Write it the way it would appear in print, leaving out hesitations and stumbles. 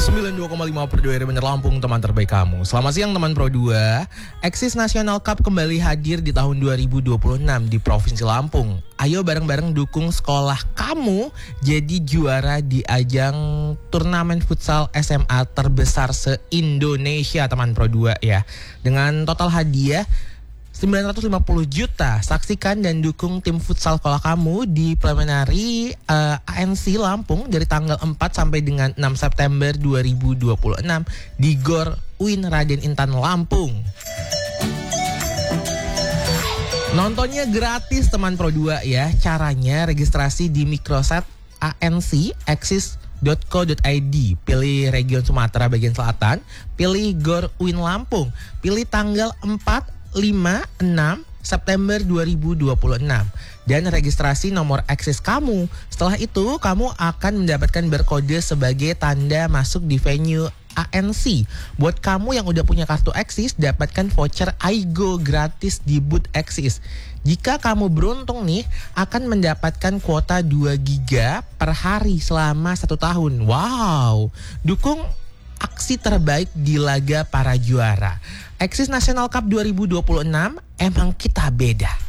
92,5 per 2 Bener Lampung, teman terbaik kamu. Selamat siang teman Pro 2. Eksis National Cup kembali hadir di tahun 2026 di Provinsi Lampung. Ayo bareng-bareng dukung sekolah kamu jadi juara di ajang turnamen futsal SMA terbesar se-Indonesia teman Pro 2 ya. Dengan total hadiah 950 juta. Saksikan dan dukung tim futsal sekolah kamu di preliminary ANC Lampung dari tanggal 4 sampai dengan 6 September 2026 di GOR UIN Raden Intan Lampung. Nontonnya gratis teman Pro 2 ya. Caranya registrasi di Microset ANC Axis.co.id. Pilih region Sumatera bagian selatan, pilih GOR UIN Lampung, pilih tanggal 4, 5, 6 September 2026 dan registrasi nomor akses kamu. Setelah itu kamu akan mendapatkan berkode sebagai tanda masuk di venue ANC. Buat kamu yang udah punya kartu Axis, dapatkan voucher iGo gratis di booth Axis. Jika kamu beruntung nih, akan mendapatkan kuota 2 GB per hari selama 1 tahun. Wow, dukung aksi terbaik di laga para juara. Axis National Cup 2026, emang kita beda.